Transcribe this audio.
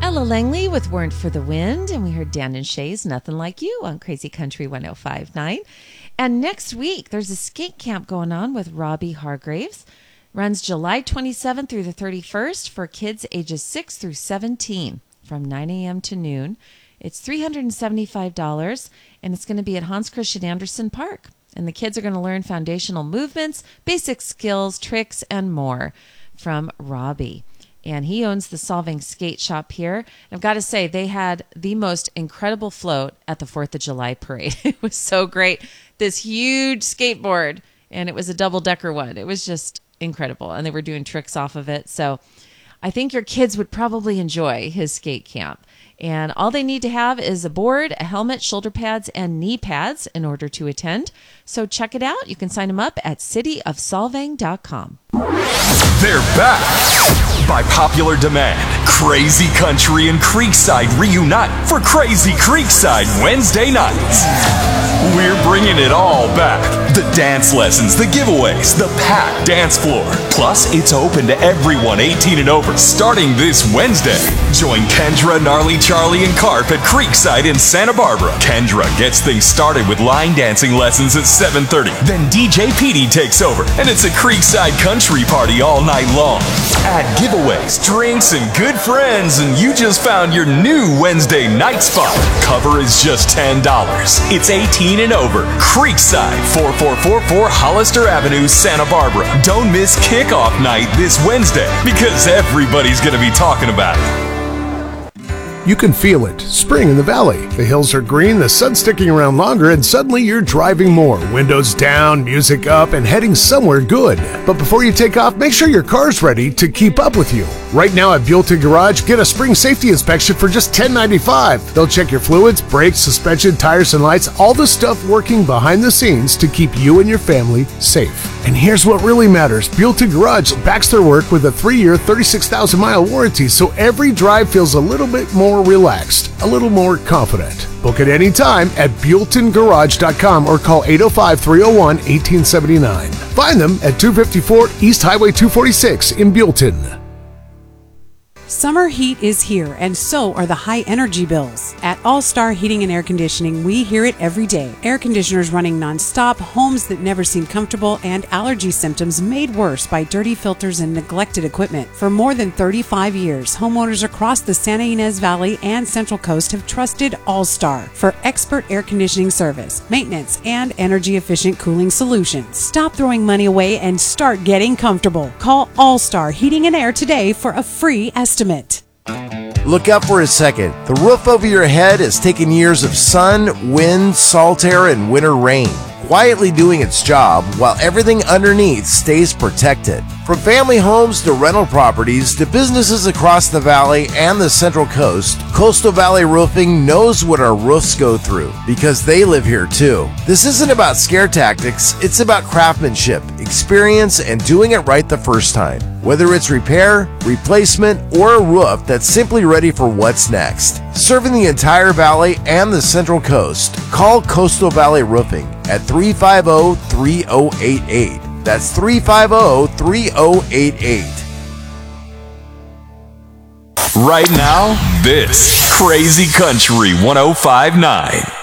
Ella Langley with Weren't for the Wind, and we heard Dan and Shay's Nothing Like You on Crazy Country 105.9. And next week, there's a skate camp going on with Robbie Hargraves. Runs July 27th through the 31st for kids ages 6 through 17 from 9 a.m. to noon. It's $375, and it's going to be at Hans Christian Andersen Park. And the kids are going to learn foundational movements, basic skills, tricks, and more from Robbie. And he owns the Solving Skate Shop here. And I've got to say, they had the most incredible float at the 4th of July parade. It was so great. This huge skateboard, and it was a double-decker one. It was just incredible. And they were doing tricks off of it. So I think your kids would probably enjoy his skate camp. And all they need to have is a board, a helmet, shoulder pads, and knee pads in order to attend. So check it out. You can sign them up at cityofsolvang.com. They're back. By popular demand, Crazy Country and Creekside reunite for Crazy Creekside Wednesday nights. We're bringing it all back. The dance lessons, the giveaways, the packed dance floor. Plus, it's open to everyone 18 and over starting this Wednesday. Join Kendra, Gnarly Charlie, and Carp at Creekside in Santa Barbara. Kendra gets things started with line dancing lessons at 7:30. Then DJ Petey takes over, and it's a Creekside country party all night long. Add giveaways, drinks, and good friends, and you just found your new Wednesday night spot. Cover is just $10. It's 18 and over. Creekside, 4444 Hollister Avenue, Santa Barbara. Don't miss kickoff night this Wednesday, because everybody's going to be talking about it. You can feel it. Spring in the valley. The hills are green, the sun's sticking around longer, and suddenly you're driving more. Windows down, music up, and heading somewhere good. But before you take off, make sure your car's ready to keep up with you. Right now at Buellton Garage, get a spring safety inspection for just $10.95. They'll check your fluids, brakes, suspension, tires, and lights, all the stuff working behind the scenes to keep you and your family safe. And here's what really matters. Buellton Garage backs their work with a 3-year, 36,000-mile warranty, so every drive feels a little bit more relaxed, a little more confident. Book it anytime at BuelltonGarage.com or call 805-301-1879. Find them at 254 East Highway 246 in Buellton. Summer heat is here, and so are the high energy bills. At All Star Heating and Air Conditioning, we hear it every day. Air conditioners running nonstop, homes that never seem comfortable, and allergy symptoms made worse by dirty filters and neglected equipment. For more than 35 years, homeowners across the Santa Ynez Valley and Central Coast have trusted All Star for expert air conditioning service, maintenance, and energy-efficient cooling solutions. Stop throwing money away and start getting comfortable. Call All Star Heating and Air today for a free estimate. Look up for a second. The roof over your head has taken years of sun, wind, salt air, and winter rain, quietly doing its job while everything underneath stays protected. From family homes to rental properties to businesses across the valley and the Central Coast, Coastal Valley Roofing knows what our roofs go through because they live here too. This isn't about scare tactics, it's about craftsmanship, experience, and doing it right the first time. Whether it's repair, replacement, or a roof that's simply ready for what's next. Serving the entire valley and the Central Coast, call Coastal Valley Roofing at 350-3088. That's 350-3088. Right now, this Crazy Country 105.9.